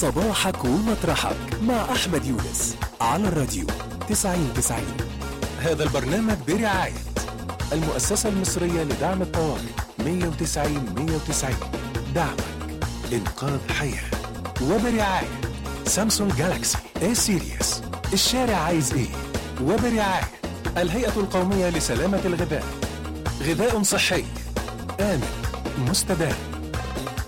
صباحك ومطرحك مع أحمد يونس على الراديو 90-90. هذا البرنامج برعاية المؤسسة المصرية لدعم الطوارئ 190-190. دعمك إنقاذ حياة. وبرعاية سامسونج جالاكسي اي سيريس. الشارع عايز ايه؟ وبرعاية الهيئة القومية لسلامة الغذاء. غذاء صحي آمن مستدام.